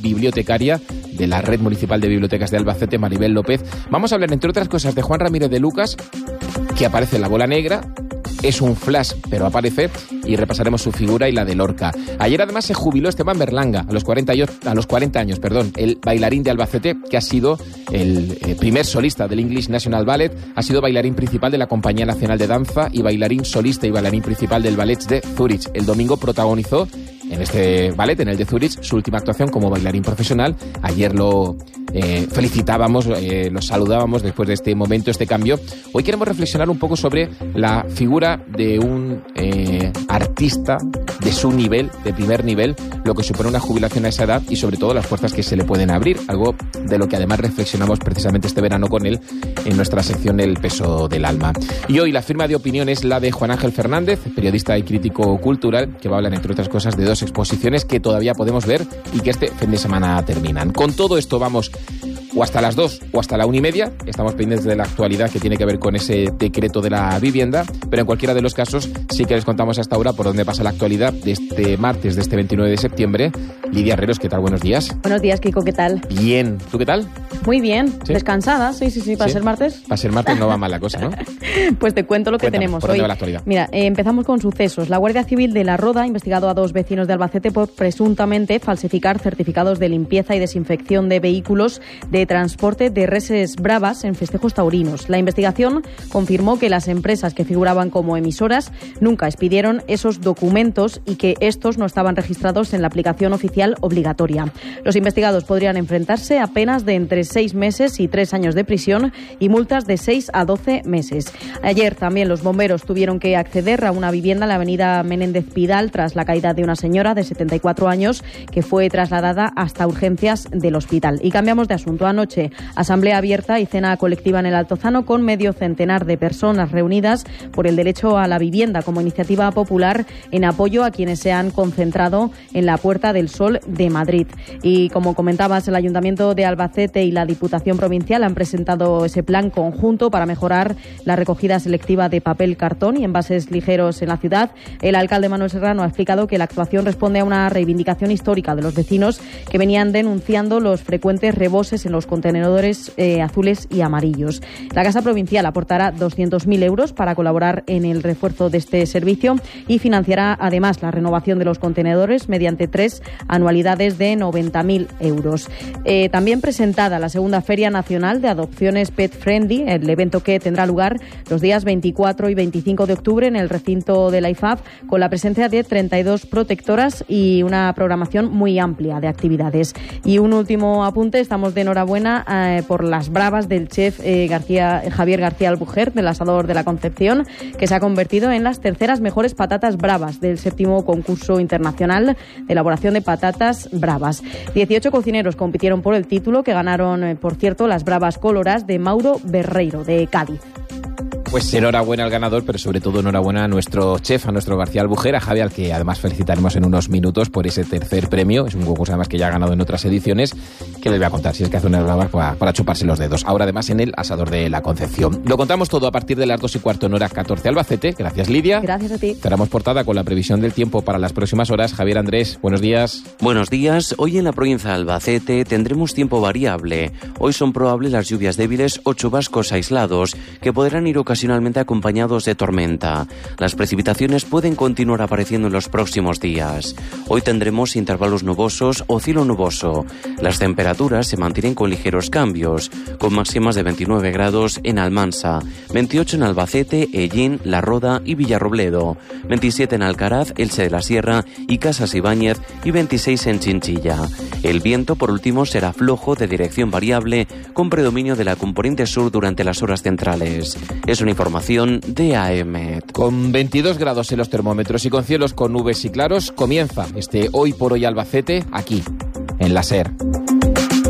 bibliotecaria de la Red Municipal de Bibliotecas de Albacete, Maribel López. Vamos a hablar, entre otras cosas, de Juan Ramírez de Lucas, que aparece en La Bola Negra. Es un flash, pero aparece, y repasaremos su figura y la de Lorca. Ayer además se jubiló Esteban Berlanga, a los 40 años, el bailarín de Albacete, que ha sido el primer solista del English National Ballet, ha sido bailarín principal de la Compañía Nacional de Danza y bailarín solista y bailarín principal del Ballet de Zúrich. El domingo protagonizó en este ballet, en el de Zúrich, su última actuación como bailarín profesional. Ayer lo felicitábamos, lo saludábamos después de este momento, este cambio. Hoy queremos reflexionar un poco sobre la figura de un artista de su nivel, de primer nivel, lo que supone una jubilación a esa edad y sobre todo las puertas que se le pueden abrir, algo de lo que además reflexionamos precisamente este verano con él en nuestra sección El peso del alma. Y hoy la firma de opinión es la de Juan Ángel Fernández, periodista y crítico cultural, que va a hablar, entre otras cosas, de 2 exposiciones que todavía podemos ver y que este fin de semana terminan. Con todo esto vamos o hasta las 2 o hasta la 1:30. Estamos pendientes de la actualidad que tiene que ver con ese decreto de la vivienda, pero en cualquiera de los casos sí que les contamos hasta ahora por dónde pasa la actualidad de este martes, de este 29 de septiembre. Lidia Herreros, ¿qué tal? Buenos días. Buenos días, Kiko, ¿qué tal? Bien. ¿Tú qué tal? Muy bien. ¿Sí? ¿Descansada? Sí, ¿para ser martes? Para ser martes no va mal la cosa, ¿no? Pues te cuento lo que tenemos ¿por dónde hoy. va la actualidad? Mira, empezamos con sucesos. La Guardia Civil de La Roda ha investigado a 2 vecinos de Albacete por presuntamente falsificar certificados de limpieza y desinfección de vehículos de transporte de reses bravas en festejos taurinos. La investigación confirmó que las empresas que figuraban como emisoras nunca expidieron esos documentos y que estos no estaban registrados en la aplicación oficial obligatoria. Los investigados podrían enfrentarse a penas de entre 6 meses y 3 años de prisión y multas de 6 a 12 meses. Ayer también los bomberos tuvieron que acceder a una vivienda en la avenida Menéndez Pidal tras la caída de una señora de 74 años que fue trasladada hasta urgencias del hospital. Y cambiamos de asunto. Anoche, asamblea abierta y cena colectiva en el Altozano con medio centenar de personas reunidas por el derecho a la vivienda como iniciativa popular en apoyo a quienes se han concentrado en la Puerta del Sol de Madrid. Y como comentabas, el Ayuntamiento de Albacete y la Diputación Provincial han presentado ese plan conjunto para mejorar la recogida selectiva de papel, cartón y envases ligeros en la ciudad. El alcalde Manuel Serrano ha explicado que la actuación responde a una reivindicación histórica de los vecinos que venían denunciando los frecuentes reboses en los contenedores azules y amarillos. La Casa Provincial aportará 200.000 euros para colaborar en el refuerzo de este servicio y financiará además la renovación de los contenedores mediante 3 anualidades de 90.000 euros. También presentada la segunda Feria Nacional de Adopciones Pet Friendly, el evento que tendrá lugar los días 24 y 25 de octubre en el recinto de la IFAB, con la presencia de 32 protectoras y una programación muy amplia de actividades. Y un último apunte, estamos de enhorabuena por las bravas del chef Javier García Albujer, del Asador de la Concepción, que se ha convertido en las terceras mejores patatas bravas del 7º concurso internacional de elaboración de patatas bravas. 18 cocineros compitieron por el título, que ganaron, por cierto, las bravas coloras de Mauro Berreiro, de Cádiz. Pues enhorabuena al ganador, pero sobre todo enhorabuena a nuestro chef, a nuestro García Albujer, a Javi, al que además felicitaremos en unos minutos por ese tercer premio. Es un concurso además que ya ha ganado en otras ediciones, que les voy a contar si es que hace unas bravas para chuparse los dedos. Ahora además en el Asador de la Concepción. Lo contamos todo a partir de las 2:15 en hora 14 Albacete. Gracias, Lidia. Gracias a ti. Cerramos portada con la previsión del tiempo para las próximas horas. Javier Andrés, buenos días. Buenos días. Hoy en la provincia de Albacete tendremos tiempo variable. Hoy son probables las lluvias débiles o chubascos aislados, que podrán ir ocasionalmente acompañados de tormenta. Las precipitaciones pueden continuar apareciendo en los próximos días. Hoy tendremos intervalos nubosos o cielo nuboso. Las temperaturas se mantienen con ligeros cambios, con máximas de 29 grados en Almansa, 28 en Albacete, Ellín, La Roda y Villarrobledo, 27 en Alcaraz, Elche de la Sierra y Casas Ibáñez y 26 en Chinchilla. El viento, por último, será flojo de dirección variable con predominio de la componente sur durante las horas centrales. Es una información de AEMET. Con 22 grados en los termómetros y con cielos con nubes y claros, comienza este Hoy por Hoy Albacete aquí, en la SER.